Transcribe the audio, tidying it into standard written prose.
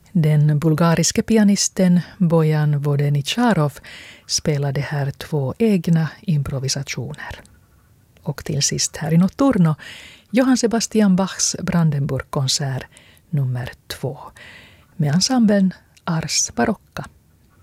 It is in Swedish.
Den bulgariske pianisten Bojan Vodenicharov spelade här 2 egna improvisationer. Och till sist här i Notturno, Johann Sebastian Bachs Brandenburgkonsert nummer 2 med ensemblen Ars Barocca.